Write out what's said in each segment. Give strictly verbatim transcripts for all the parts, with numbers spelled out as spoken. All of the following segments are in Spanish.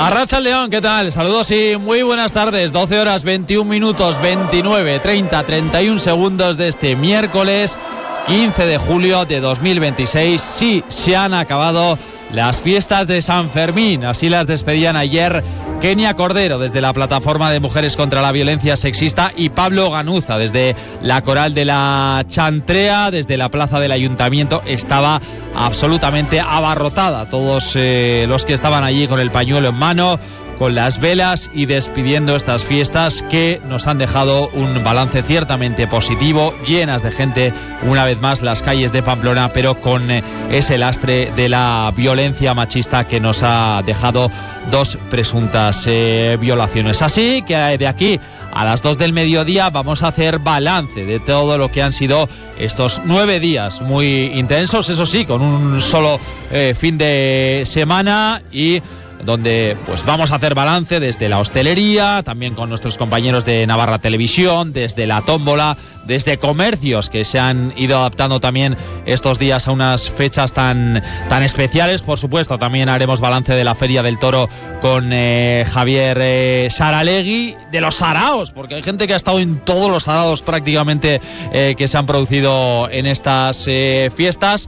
Arracha León, ¿qué tal? Saludos y muy buenas tardes. doce horas veintiún minutos, veintinueve, treinta, treinta y un segundos de este miércoles quince de julio de dos mil veintiséis. Sí, se han acabado las fiestas de San Fermín. Así las despedían ayer Kenia Cordero desde la Plataforma de Mujeres contra la Violencia Sexista y Pablo Ganuza desde la Coral de la Chantrea, desde la plaza del Ayuntamiento. Estaba absolutamente abarrotada. Todos eh, los que estaban allí con el pañuelo en mano, con las velas y despidiendo estas fiestas que nos han dejado un balance ciertamente positivo, llenas de gente una vez más las calles de Pamplona, pero con ese lastre de la violencia machista que nos ha dejado dos presuntas eh, violaciones. Así que de aquí a las dos del mediodía vamos a hacer balance de todo lo que han sido estos nueve días muy intensos, eso sí, con un solo eh, fin de semana, y donde pues vamos a hacer balance desde la hostelería, también con nuestros compañeros de Navarra Televisión, desde la tómbola, desde comercios que se han ido adaptando también estos días a unas fechas tan, tan especiales. Por supuesto, también haremos balance de la Feria del Toro con eh, Javier eh, Saralegui, de los saraos, porque hay gente que ha estado en todos los saraos prácticamente eh, que se han producido en estas eh, fiestas.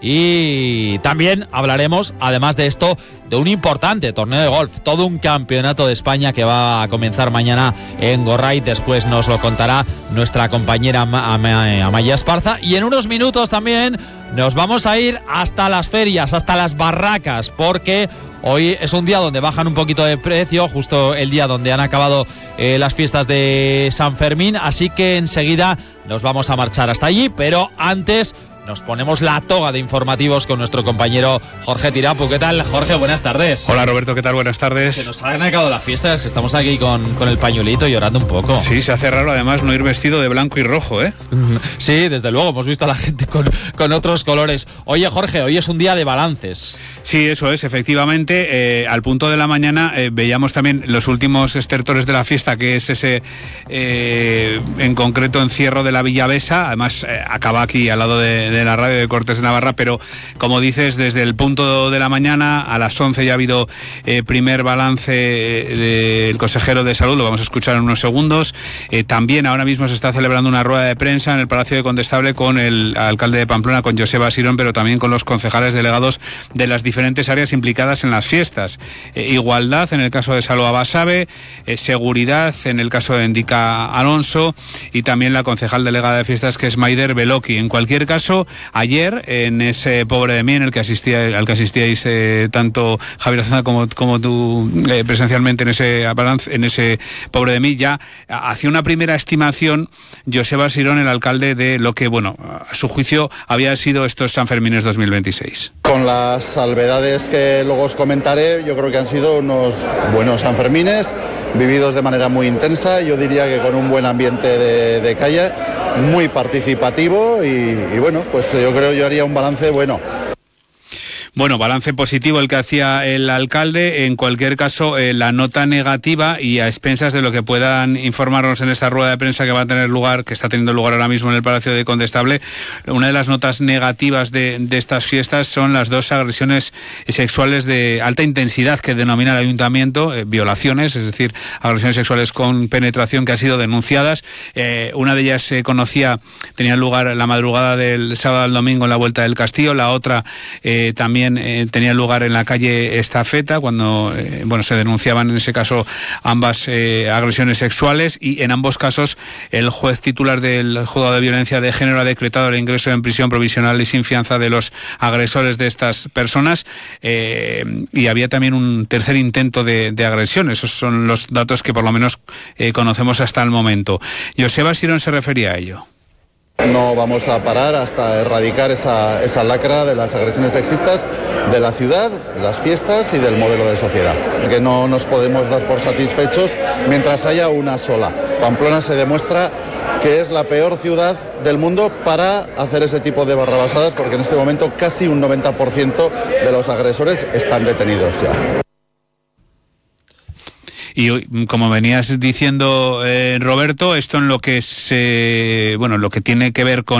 Y también hablaremos, además de esto, de un importante torneo de golf, todo un campeonato de España que va a comenzar mañana en Gorray. Después nos lo contará nuestra compañera Amaya Esparza. Y en unos minutos también nos vamos a ir hasta las ferias, hasta las barracas, porque hoy es un día donde bajan un poquito de precio, justo el día donde han acabado eh, las fiestas de San Fermín. Así que enseguida nos vamos a marchar hasta allí, pero antes nos ponemos la toga de informativos con nuestro compañero Jorge Tirapu. ¿Qué tal, Jorge? Buenas tardes. Hola, Roberto, ¿qué tal? Buenas tardes. Se nos han acabado las fiestas, que estamos aquí con, con el pañuelito llorando un poco. Sí, se hace raro además no ir vestido de blanco y rojo, ¿eh? Sí, desde luego, hemos visto a la gente con, con otros colores. Oye, Jorge, hoy es un día de balances. Sí, eso es, efectivamente. Eh, al punto de la mañana eh, veíamos también los últimos estertores de la fiesta, que es ese, eh, en concreto, encierro de la Villavesa. Además, eh, acaba aquí al lado de, de la radio de Cortes de Navarra, pero como dices, desde el punto de la mañana a las once ya ha habido eh, primer balance eh, del consejero de Salud, lo vamos a escuchar en unos segundos. Eh, también ahora mismo se está celebrando una rueda de prensa en el Palacio de Condestable con el alcalde de Pamplona, con Joseba Sirón, pero también con los concejales delegados de las diferentes áreas implicadas en las fiestas. Eh, igualdad en el caso de Salva Basabe, eh, seguridad en el caso de Indica Alonso y también la concejal delegada de fiestas, que es Maider Beloki. En cualquier caso, ayer en ese Pobre de mí en el que asistía, al que asistíais eh, tanto Javier Azanza como, como tú eh, presencialmente en ese balance, en ese Pobre de mí, ya hacía una primera estimación Joseba Sirón, el alcalde, de lo que, bueno, a su juicio había sido estos Sanfermines dos mil veintiséis. Con las salvedades que luego os comentaré, yo creo que han sido unos buenos Sanfermines, vividos de manera muy intensa, yo diría que con un buen ambiente de, de calle, muy participativo y, y bueno, pues yo creo yo haría un balance bueno. Bueno, balance positivo el que hacía el alcalde. En cualquier caso, eh, la nota negativa, y a expensas de lo que puedan informarnos en esta rueda de prensa que va a tener lugar, que está teniendo lugar ahora mismo en el Palacio de Condestable, una de las notas negativas de, de estas fiestas son las dos agresiones sexuales de alta intensidad que denomina el ayuntamiento, eh, violaciones, es decir, agresiones sexuales con penetración que han sido denunciadas. Eh, una de ellas se conocía, tenía lugar la madrugada del sábado al domingo en la Vuelta del Castillo, la otra eh, también Eh, tenía lugar en la calle Estafeta, cuando eh, bueno, se denunciaban en ese caso ambas eh, agresiones sexuales, y en ambos casos el juez titular del Juzgado de Violencia de Género ha decretado el ingreso en prisión provisional y sin fianza de los agresores de estas personas, eh, y había también un tercer intento de, de agresión. Esos son los datos que por lo menos eh, conocemos hasta el momento. Joseba Sirón se refería a ello. No vamos a parar hasta erradicar esa, esa lacra de las agresiones sexistas de la ciudad, de las fiestas y del modelo de sociedad. Que no nos podemos dar por satisfechos mientras haya una sola. Pamplona se demuestra que es la peor ciudad del mundo para hacer ese tipo de barrabasadas, porque en este momento casi un noventa por ciento de los agresores están detenidos ya. Y como venías diciendo, eh, Roberto, esto en lo que se, bueno, lo que tiene que ver con